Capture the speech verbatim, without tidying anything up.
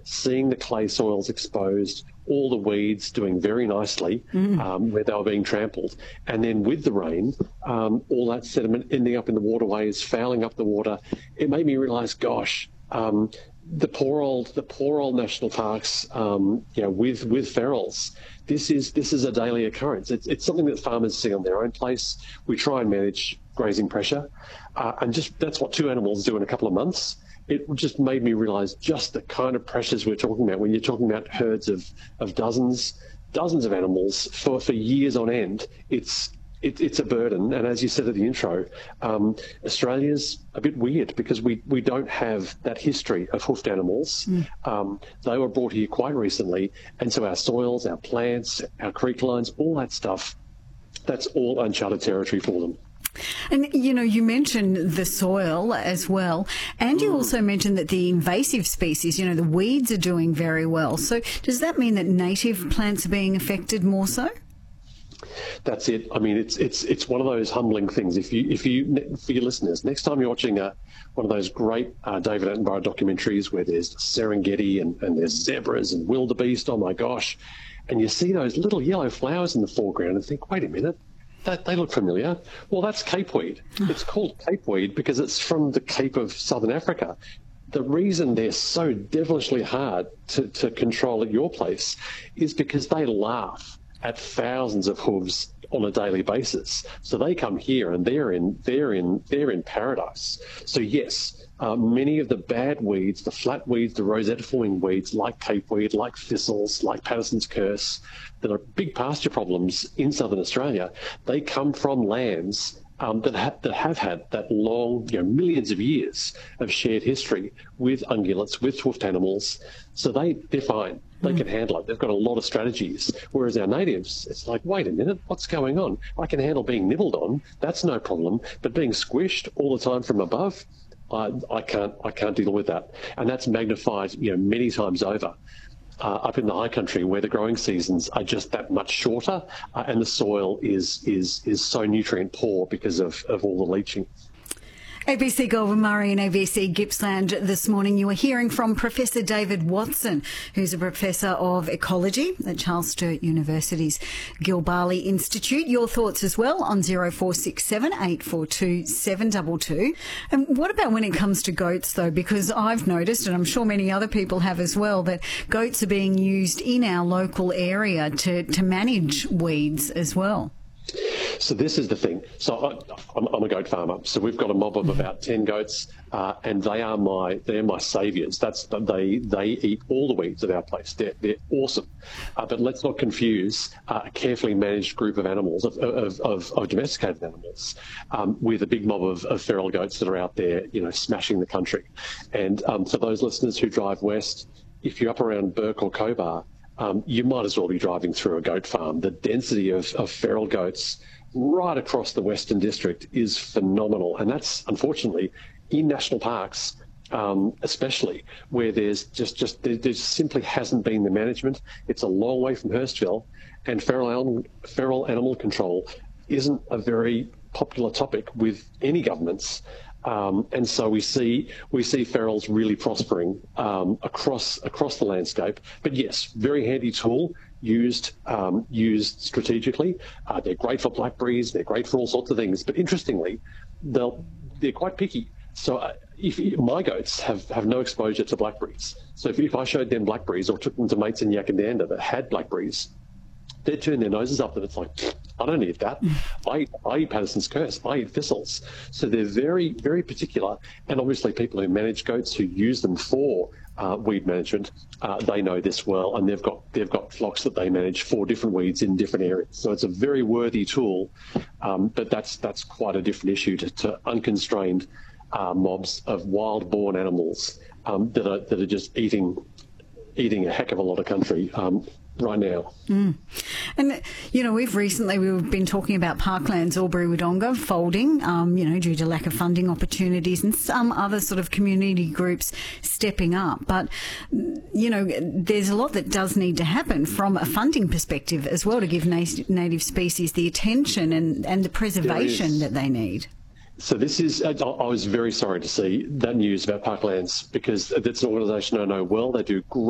seeing the clay soils exposed, all the weeds doing very nicely mm. um, where they were being trampled. And then with the rain, um, all that sediment ending up in the waterways, fouling up the water. It made me realise, gosh, um, the poor old, the poor old national parks, um, you know, with with ferals. This is this is a daily occurrence. It's it's something that farmers see on their own place. We try and manage grazing pressure, uh, and just that's what two animals do in a couple of months. It just made me realise just the kind of pressures we're talking about when you're talking about herds of, of dozens, dozens of animals for, for years on end. It's it, it's a burden, and as you said at the intro, um, Australia's a bit weird because we, we don't have that history of hoofed animals. Mm. Um, they were brought here quite recently, and so our soils, our plants, our creek lines, all that stuff, that's all uncharted territory for them. And, you know, you mentioned the soil as well, and you also mentioned that the invasive species, you know, the weeds are doing very well. So does that mean that native plants are being affected more so? That's it. I mean, it's it's it's one of those humbling things. If you if you for your listeners, next time you're watching a one of those great uh, David Attenborough documentaries where there's Serengeti and, and there's zebras and wildebeest, oh my gosh, and you see those little yellow flowers in the foreground and think, wait a minute. That, they look familiar. Well, that's capeweed. It's called capeweed because it's from the Cape of Southern Africa. The reason they're so devilishly hard to, to control at your place is because they laugh at thousands of hooves on a daily basis. So they come here and they're in they're in they're in paradise. So yes, uh, many of the bad weeds, the flat weeds, the rosette-forming weeds, like capeweed, like thistles, like Patterson's curse, that are big pasture problems in southern Australia, they come from lands um, that, ha- that have had that long, you know, millions of years of shared history with ungulates, with hoofed animals. So they, they're fine. They mm. can handle it. They've got a lot of strategies. Whereas our natives, it's like, wait a minute, what's going on? I can handle being nibbled on. That's no problem. But being squished all the time from above, I, I can't I can't deal with that. And that's magnified, you know, many times over. Uh, up in the high country where the growing seasons are just that much shorter uh, and the soil is is is so nutrient poor because of, of all the leaching. A B C Goulburn Murray and A B C Gippsland this morning. You are hearing from Professor David Watson, who's a Professor of Ecology at Charles Sturt University's Gilbally Institute. Your thoughts as well on zero four six seven, eight four two, seven two two. And what about when it comes to goats, though? Because I've noticed, and I'm sure many other people have as well, that goats are being used in our local area to, to manage weeds as well. So this is the thing. So I, I'm, I'm a goat farmer. So we've got a mob of about ten goats, uh, and they are my they're my saviours. That's they they eat all the weeds at our place. They're they're awesome. Uh, but let's not confuse uh, a carefully managed group of animals of of, of, of domesticated animals um, with a big mob of, of feral goats that are out there, you know, smashing the country. And um, for those listeners who drive west, if you're up around Burke or Cobar, Um, you might as well be driving through a goat farm. The density of, of feral goats right across the Western District is phenomenal. And that's, unfortunately, in national parks, um, especially, where there's just, just there, there simply hasn't been the management. It's a long way from Hurstville, and feral animal, feral animal control isn't a very popular topic with any governments. Um, and so we see we see ferals really prospering um, across across the landscape. But yes, very handy tool used um, used strategically. Uh, they're great for blackberries. They're great for all sorts of things. But interestingly, they'll they're quite picky. So uh, if my goats have, have no exposure to blackberries. So if, if I showed them blackberries or took them to mates in Yakandanda that had blackberries, they'd turn their noses up and it's like, I don't eat that. I eat, I eat Patterson's curse. I eat thistles. So they're very, very particular. And obviously people who manage goats, who use them for uh, weed management, uh, they know this well, and they've got they've got flocks that they manage for different weeds in different areas. So it's a very worthy tool, um, but that's that's quite a different issue to, to unconstrained uh, mobs of wild-born animals um, that are that are just eating eating a heck of a lot of country. Um, right now. Mm. And, you know, we've recently, we've been talking about Parklands Albury-Wodonga folding, um, you know, due to lack of funding opportunities and some other sort of community groups stepping up. But, you know, there's a lot that does need to happen from a funding perspective as well to give nat- native species the attention and, and the preservation that they need. So this is, I was very sorry to see that news about Parklands because that's an organisation I know well. They do great